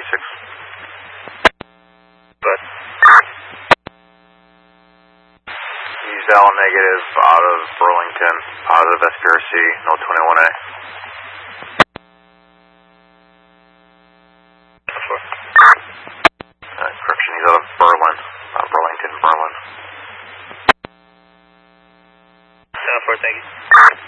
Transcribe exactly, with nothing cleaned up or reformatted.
six. Good. Use L negative out of Burlington, positive S P R C, no twenty-one A. Uh, correction, he's out of Berlin, not Burlington, Berlin. ten four, thank you.